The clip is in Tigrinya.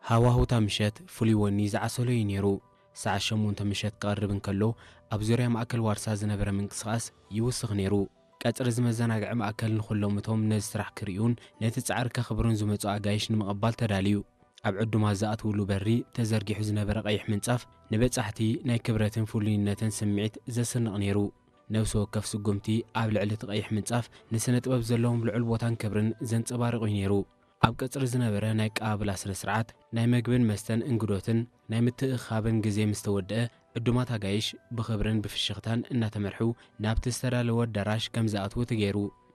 ሃዋህውታ ምሸት ፍሉይ ወኒ ዝዓሰሎ እዩ ነይሩ። ሰዓት 8 ምሸት ክቐርብ እንከሎ ኣብ ዙርያ ማእከል ዋርሳ ዝነበረ ምንቅስቓስ ይውስኽ ነይሩ። ቀጽሪ ዝመዘናግዒ ማእከል ንኹሎም እቶም ነዚ ስራሕ ክርእዩን ነቲ ጻዕሪ ከኽብሩን ዝመጹ ኣጋይሽ ንምቕባል ተዳልዩ። ኣብ ዕዱማት ዝኣትውሉ በሪ ተዘርጊሑ ዝነበረ ቀይሕ ምንጻፍ ንበጻሕቲ ናይ ክብረትን ፍሉይነትን ስምዒት ዘስንቕ ነይሩ። ነብሲ ወከፍ ስጉምቲ ኣብ ልዕሊ እቲ ቀይሕ ምንጻፍ ንስነ ጥበብ ዘለዎም ልዑል ቦታን ክብርን ዘንጸባርቕ እዩ ነይሩ። ኣብ ቀጽሪ ዝነበረ ናይ ቀባብላ ስነ ስርዓት ናይ ምግብን መስተን እንግዶትን ናይ ምትእኻብን ግዜ ምስ ተወድአ ዕዱማት ኣጋይሽ ብኽብርን ብፍሽኽታን እናተመርሑ ናብቲ ዝተዳለወ ኣዳራሽ ከም ዝኣትዉ ተገይሩ።